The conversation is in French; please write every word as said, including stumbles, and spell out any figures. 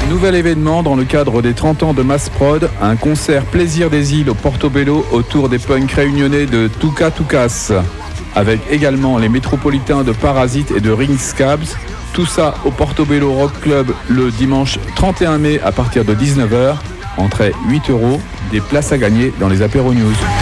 Nouvel événement dans le cadre des trente ans de Mass Prod, un concert Plaisir des îles au Portobello autour des punks réunionnais de Tuka Tukas, avec également les métropolitains de Parasite et de Ringscabs. Tout ça au Portobello Rock Club le dimanche trente et un mai à partir de dix-neuf heures. Entrée huit euros, des places à gagner dans les apéros news.